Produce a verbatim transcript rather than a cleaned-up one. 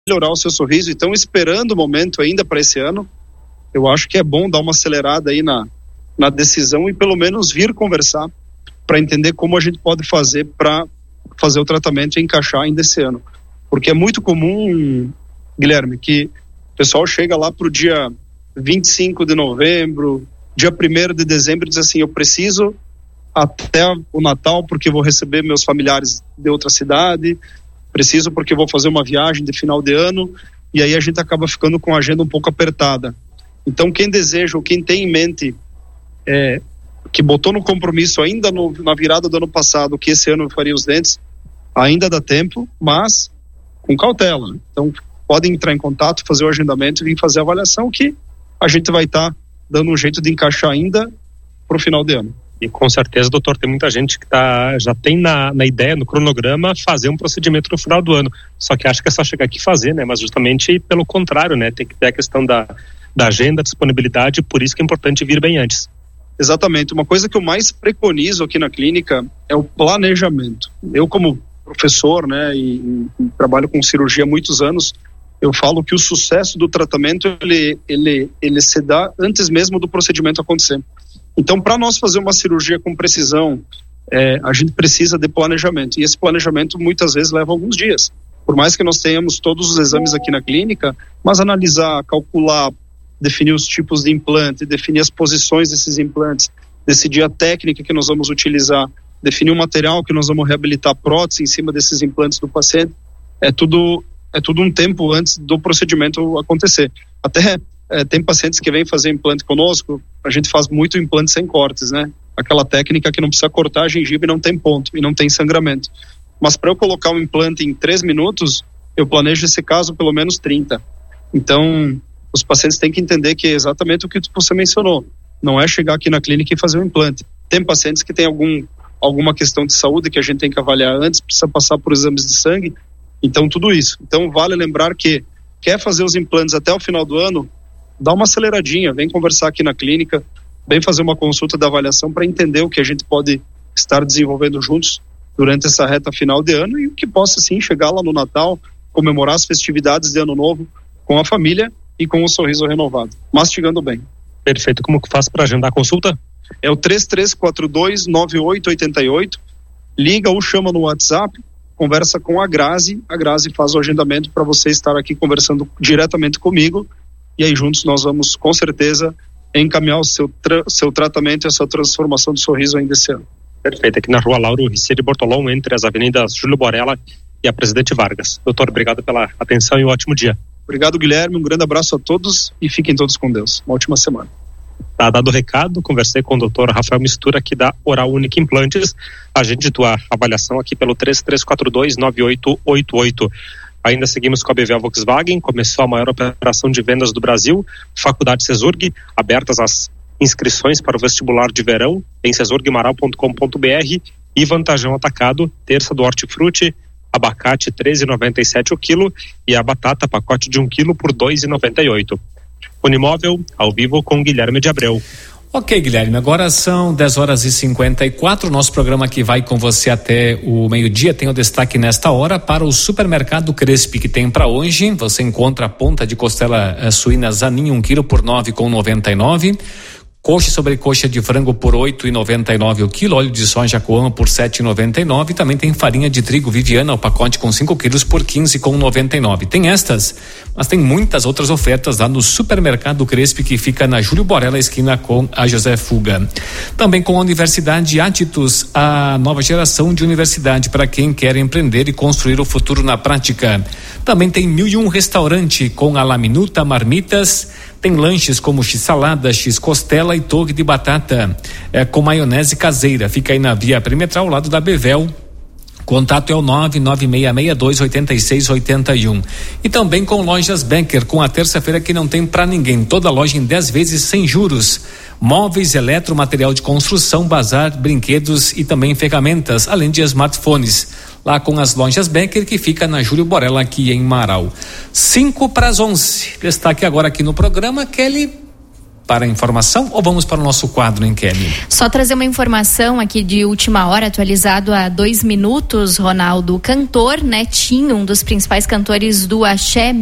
melhorar o seu sorriso e estão esperando o momento ainda para esse ano, eu acho que é bom dar uma acelerada aí na, na decisão e pelo menos vir conversar para entender como a gente pode fazer para fazer o tratamento e encaixar ainda esse ano. Porque é muito comum, Guilherme, que o pessoal chega lá para o dia vinte e cinco de novembro, dia primeiro de dezembro, e diz assim, eu preciso até o Natal porque vou receber meus familiares de outra cidade, preciso porque vou fazer uma viagem de final de ano, e aí a gente acaba ficando com a agenda um pouco apertada. Então quem deseja ou quem tem em mente, é, que botou no compromisso ainda no, na virada do ano passado que esse ano eu faria os dentes, ainda dá tempo, mas com cautela. Então podem entrar em contato, fazer o agendamento e vir fazer a avaliação que a gente vai estar tá dando um jeito de encaixar ainda para o final de ano. E com certeza, doutor, tem muita gente que tá, já tem na, na ideia, no cronograma, fazer um procedimento no final do ano. Só que acha que é só chegar aqui e fazer, né? Mas justamente pelo contrário, né? Tem que ter a questão da, da agenda, disponibilidade, por isso que é importante vir bem antes. Exatamente. Uma coisa que eu mais preconizo aqui na clínica é o planejamento. Eu, como professor, né, e, e trabalho com cirurgia há muitos anos, eu falo que o sucesso do tratamento, ele, ele, ele se dá antes mesmo do procedimento acontecer. Então, para nós fazer uma cirurgia com precisão, é, a gente precisa de planejamento. E esse planejamento muitas vezes leva alguns dias. Por mais que nós tenhamos todos os exames aqui na clínica, mas analisar, calcular, definir os tipos de implante, definir as posições desses implantes, decidir a técnica que nós vamos utilizar, definir o material que nós vamos reabilitar a prótese em cima desses implantes do paciente, é tudo, é tudo um tempo antes do procedimento acontecer. Até é, tem pacientes que vêm fazer implante conosco, a gente faz muito implante sem cortes, né? Aquela técnica que não precisa cortar a gengiva e não tem ponto, e não tem sangramento. Mas para eu colocar um implante em três minutos, eu planejo esse caso pelo menos trinta. Então, os pacientes têm que entender que é exatamente o que você mencionou. Não é chegar aqui na clínica e fazer um implante. Tem pacientes que têm algum, alguma questão de saúde que a gente tem que avaliar antes, precisa passar por exames de sangue. Então, tudo isso. Então, vale lembrar que quer fazer os implantes até o final do ano, dá uma aceleradinha, vem conversar aqui na clínica, vem fazer uma consulta de avaliação para entender o que a gente pode estar desenvolvendo juntos durante essa reta final de ano e o que possa, sim, chegar lá no Natal, comemorar as festividades de Ano Novo com a família e com um sorriso renovado, mastigando bem. Perfeito. Como que faz para agendar a consulta? É o três três quatro dois, nove oito oito oito. Liga ou chama no WhatsApp, conversa com a Grazi. A Grazi faz o agendamento para você estar aqui conversando diretamente comigo. E aí juntos nós vamos, com certeza, encaminhar o seu, tra- seu tratamento e essa transformação do sorriso ainda esse ano. Perfeito. Aqui na rua Lauro Ricieri Bortolom, entre as avenidas Júlio Borella e a Presidente Vargas. Doutor, obrigado pela atenção e um ótimo dia. Obrigado, Guilherme. Um grande abraço a todos e fiquem todos com Deus. Uma ótima semana. Tá dado o recado, conversei com o doutor Rafael Mistura aqui da Oral Unique Implantes. Agende tua avaliação aqui pelo três três quatro dois, nove oito oito oito. Ainda seguimos com a B V Volkswagen, começou a maior operação de vendas do Brasil, Faculdade Cesurg, abertas as inscrições para o vestibular de verão em cesurgmaral ponto com ponto b r e Vantajão Atacado, terça do hortifruti, abacate treze reais e noventa e sete centavos o quilo e a batata pacote de um quilo por dois reais e noventa e oito centavos. Unimóvel, ao vivo com Guilherme de Abreu. Ok, Guilherme, agora são dez horas e cinquenta e quatro, nosso programa que vai com você até o meio-dia tem o destaque nesta hora para o Supermercado Crespi, que tem para hoje, você encontra a ponta de costela uh, suína Zanin, um quilo por nove reais e noventa e nove centavos, coxa e sobrecoxa de frango por oito reais e noventa e nove centavos o quilo, óleo de soja Coama por sete reais e noventa e nove centavos, também tem farinha de trigo Viviana, o pacote com cinco quilos por quinze reais e noventa e nove centavos. Tem estas, mas tem muitas outras ofertas lá no Supermercado Crespi, que fica na Júlio Borella, esquina com a José Fuga. Também com a Universidade Atitus, a nova geração de universidade para quem quer empreender e construir o futuro na prática. Também tem mil e um restaurante com a Laminuta Marmitas, tem lanches como x-salada, x-costela e torre de batata, é, com maionese caseira. Fica aí na Via Perimetral, ao lado da Bevel. Contato é o nove nove seis seis dois oito seis oito um. E também com Lojas Becker, com a terça-feira que não tem pra ninguém. Toda loja em dez vezes sem juros. Móveis, eletro, material de construção, bazar, brinquedos e também ferramentas, além de smartphones. Lá com as Lojas Becker, que fica na Júlio Borella, aqui em Marau. cinco para as onze. Destaque agora aqui no programa, Kelly. para a informação ou vamos para o nosso quadro, hein, Kelly? Só trazer uma informação aqui de última hora, atualizado há dois minutos, Ronaldo. O cantor Netinho, um dos principais cantores do axé